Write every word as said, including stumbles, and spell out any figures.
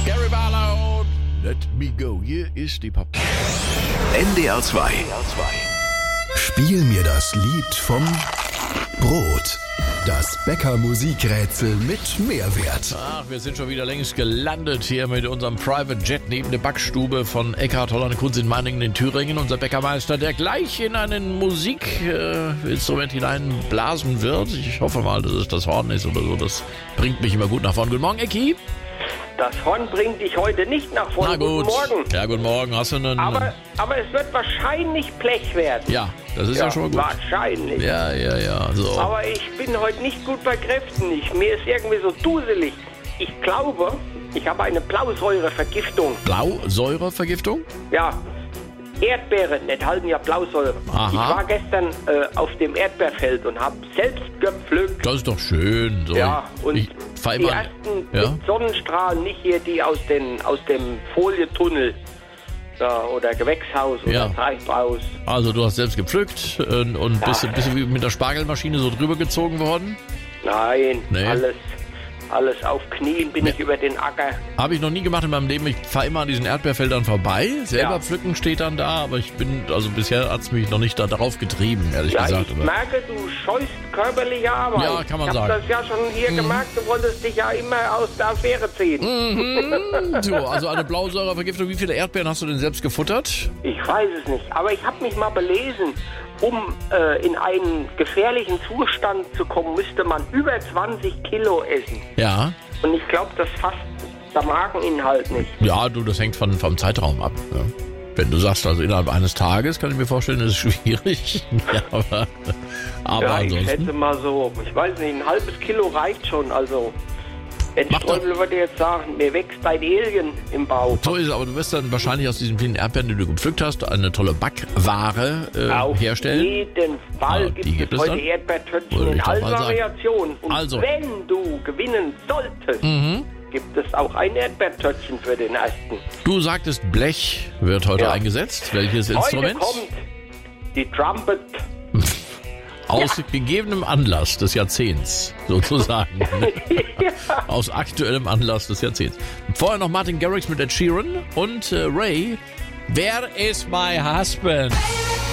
Gary Barlow, Let Me Go. Hier ist die Pop. N D R zwei. Spiel mir das Lied vom Brot. Das Bäcker-Musikrätsel mit Mehrwert. Ach, wir sind schon wieder längst gelandet hier mit unserem Private Jet neben der Backstube von Eckhard Holland Kunz in Meiningen in Thüringen. Unser Bäckermeister, der gleich in ein Musikinstrument äh, hineinblasen wird. Ich hoffe mal, dass es das Horn ist oder so. Das bringt mich immer gut nach vorne. Guten Morgen, Ecki. Das Horn bringt dich heute nicht nach vorne. Na gut. Guten Morgen. Ja, guten Morgen. Hast du einen... Aber, aber es wird wahrscheinlich Blech werden. Ja, das ist ja, ja schon mal gut. Wahrscheinlich. Ja, ja, ja. So. Aber ich bin heute nicht gut bei Kräften. Ich, mir ist irgendwie so duselig. Ich glaube, ich habe eine Blausäurevergiftung. Blausäurevergiftung? Ja. Erdbeeren enthalten ja Blausäure. Aha. Ich war gestern äh, auf dem Erdbeerfeld und habe selbst gepflückt. Das ist doch schön. So. Ja, und ich fahr die immer, ersten ja? mit Sonnenstrahlen, nicht hier die aus, den, aus dem Folietunnel ja, oder Gewächshaus oder Ja. Treibhaus. Also du hast selbst gepflückt äh, und Ja. bist, bist du wie mit der Spargelmaschine so drüber gezogen worden? Nein, Nee. alles, alles auf Knien bin Ja. ich über den Acker. Habe ich noch nie gemacht in meinem Leben. Ich fahre immer an diesen Erdbeerfeldern vorbei. Selber Ja. pflücken steht dann da, aber ich bin, also bisher hat es mich noch nicht da drauf getrieben, ehrlich Ja, gesagt. ich Aber merke, du scheust körperliche Arbeit. Ja, kann man ich sagen. Ich habe das ja schon hier Mhm. gemerkt, du wolltest dich ja immer aus der Affäre ziehen. Mhm. So, also eine Blausäurevergiftung. Wie viele Erdbeeren hast du denn selbst gefuttert? Ich weiß es nicht, aber ich habe mich mal belesen, um äh, in einen gefährlichen Zustand zu kommen, müsste man über zwanzig Kilo essen. Ja. Und ich glaube, das fasst der Mageninhalt nicht. Ja, du, das hängt von, vom Zeitraum ab. Ja. Wenn du sagst, also innerhalb eines Tages, kann ich mir vorstellen, ist es schwierig. Ja, aber aber Ja, ich ansonsten. schätze mal so, ich weiß nicht, ein halbes Kilo reicht schon. Also, Mach doch. Enströbel würde jetzt sagen, mir wächst ein Alien im Bauch. So ist es, aber du wirst dann wahrscheinlich aus diesen vielen Erdbeeren, die du gepflückt hast, eine tolle Backware äh, Auf herstellen. jeden Fall Ah, gibt, die gibt es es heute dann? Erdbeertöpfchen Würde in ich doch allen mal sagen. Variationen. Und Also. wenn du gewinnen solltest, Mhm. gibt es auch ein Erdbeertöpfchen für den ersten. Du sagtest, Blech wird heute Ja. eingesetzt. Welches Heute Instrument? kommt die Trumpet. Aus gegebenem Anlass des Jahrzehnts, sozusagen. Ja. Aus aktuellem Anlass des Jahrzehnts. Vorher noch Martin Garrix mit Ed Sheeran und äh, Ray. Wer is my husband?